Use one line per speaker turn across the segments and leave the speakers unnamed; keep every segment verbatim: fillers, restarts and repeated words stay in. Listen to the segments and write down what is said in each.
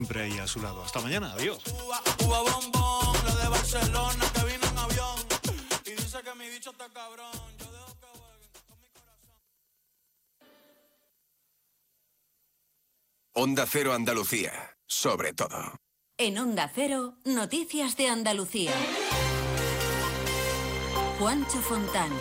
Siempre ahí a su lado. Hasta mañana, adiós.
Uva, uva bombón, la de Barcelona que vino en avión y dice que mi bicho está cabrón. Yo dejo que jueguen con mi corazón.
Onda Cero Andalucía, sobre todo.
En Onda Cero, noticias de Andalucía. Juancho Fontán.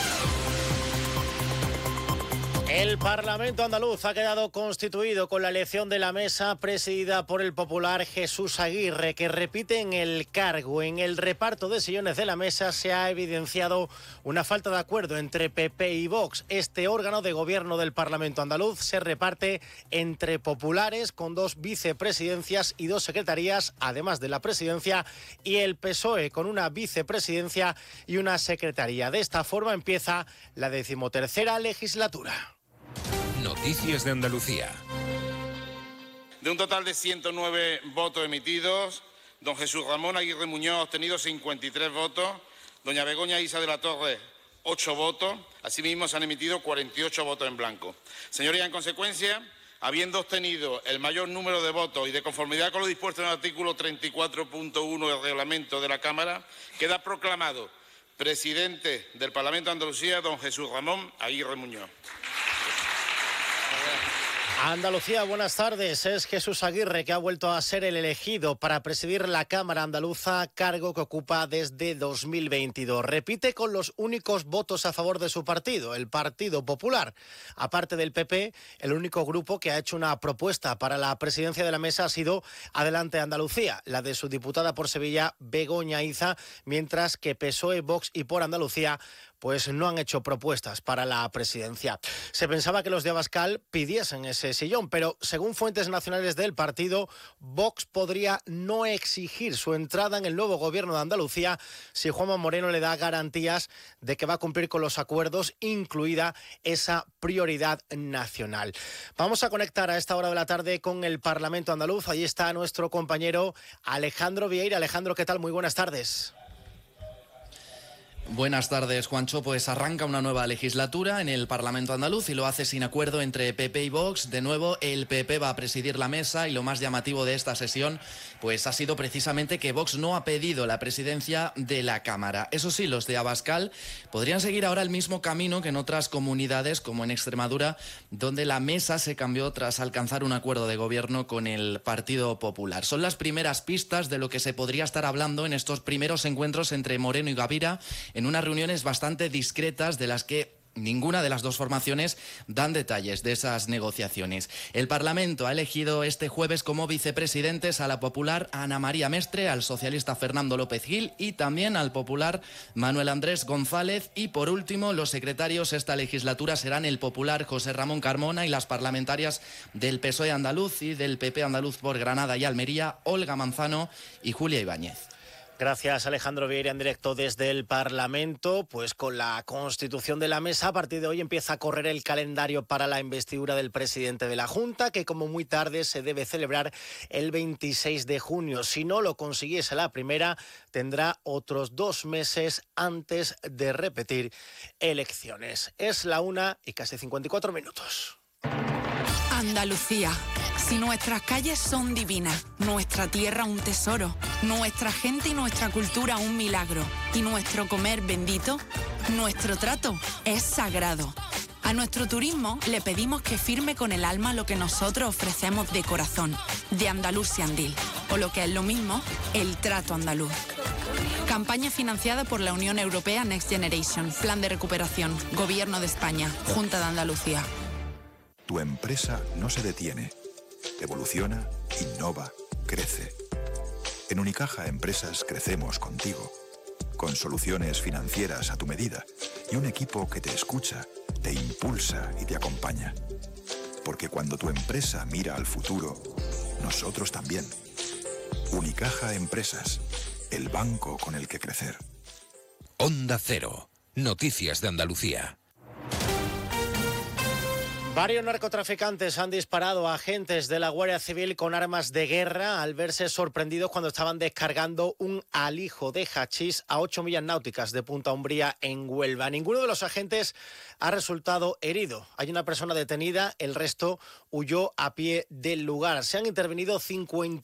El Parlamento andaluz ha quedado constituido con la elección de la mesa presidida por el popular Jesús Aguirre, que repite en el cargo. En el reparto de sillones de la mesa se ha evidenciado una falta de acuerdo entre P P y Vox. Este órgano de gobierno del Parlamento andaluz se reparte entre populares, con dos vicepresidencias y dos secretarías, además de la presidencia, y el P S O E, con una vicepresidencia y una secretaría. De esta forma empieza la decimotercera legislatura.
Noticias de Andalucía.
De un total de ciento nueve votos emitidos, don Jesús Ramón Aguirre Muñoz ha obtenido cincuenta y tres votos, doña Begoña Isa de la Torre ocho votos, asimismo se han emitido cuarenta y ocho votos en blanco. Señorías, en consecuencia, habiendo obtenido el mayor número de votos y de conformidad con lo dispuesto en el artículo treinta y cuatro punto uno del reglamento de la Cámara, queda proclamado presidente del Parlamento de Andalucía don Jesús Ramón Aguirre Muñoz.
Andalucía, buenas tardes. Es Jesús Aguirre, que ha vuelto a ser el elegido para presidir la Cámara Andaluza, cargo que ocupa desde dos mil veintidós. Repite con los únicos votos a favor de su partido, el Partido Popular. Aparte del P P, el único grupo que ha hecho una propuesta para la presidencia de la mesa ha sido Adelante Andalucía, la de su diputada por Sevilla, Begoña Iza, mientras que P S O E, Vox y Por Andalucía pues no han hecho propuestas para la presidencia. Se pensaba que los de Abascal pidiesen ese sillón, pero según fuentes nacionales del partido, Vox podría no exigir su entrada en el nuevo gobierno de Andalucía si Juanma Moreno le da garantías de que va a cumplir con los acuerdos, incluida esa prioridad nacional. Vamos a conectar a esta hora de la tarde con el Parlamento andaluz. Allí está nuestro compañero Alejandro Vieira. Alejandro, ¿qué tal? Muy buenas tardes.
Buenas tardes, Juancho. Pues arranca una nueva legislatura en el Parlamento andaluz y lo hace sin acuerdo entre P P y Vox. De nuevo, el P P va a presidir la mesa y lo más llamativo de esta sesión pues ha sido precisamente que Vox no ha pedido la presidencia de la Cámara. Eso sí, los de Abascal podrían seguir ahora el mismo camino que en otras comunidades, como en Extremadura, donde la mesa se cambió tras alcanzar un acuerdo de gobierno con el Partido Popular. Son las primeras pistas de lo que se podría estar hablando en estos primeros encuentros entre Moreno y Gavira, en unas reuniones bastante discretas de las que ninguna de las dos formaciones dan detalles de esas negociaciones. El Parlamento ha elegido este jueves como vicepresidentes a la popular Ana María Mestre, al socialista Fernando López Gil y también al popular Manuel Andrés González. Y por último, los secretarios esta legislatura serán el popular José Ramón Carmona y las parlamentarias del P S O E andaluz y del P P andaluz por Granada y Almería, Olga Manzano y Julia Ibáñez.
Gracias, Alejandro Vieira, en directo desde el Parlamento. Pues con la constitución de la mesa, a partir de hoy empieza a correr el calendario para la investidura del presidente de la Junta, que como muy tarde se debe celebrar el veintiséis de junio. Si no lo consiguiese la primera, tendrá otros dos meses antes de repetir elecciones. Es la una y casi cincuenta y cuatro minutos.
Andalucía. Si nuestras calles son divinas, nuestra tierra un tesoro, nuestra gente y nuestra cultura un milagro, y nuestro comer bendito, nuestro trato es sagrado. A nuestro turismo le pedimos que firme con el alma lo que nosotros ofrecemos de corazón, de Andalusiandil, o lo que es lo mismo, el trato andaluz. Campaña financiada por la Unión Europea Next Generation, Plan de Recuperación, Gobierno de España, Junta de Andalucía.
Tu empresa no se detiene. Evoluciona, innova, crece. En Unicaja Empresas crecemos contigo, con soluciones financieras a tu medida y un equipo que te escucha, te impulsa y te acompaña. Porque cuando tu empresa mira al futuro, nosotros también. Unicaja Empresas, el banco con el que crecer.
Onda Cero, noticias de Andalucía.
Varios narcotraficantes han disparado a agentes de la Guardia Civil con armas de guerra al verse sorprendidos cuando estaban descargando un alijo de hachís a ocho millas náuticas de Punta Umbría, en Huelva. Ninguno de los agentes ha resultado herido. Hay una persona detenida, el resto huyó a pie del lugar. Se han intervenido cincuenta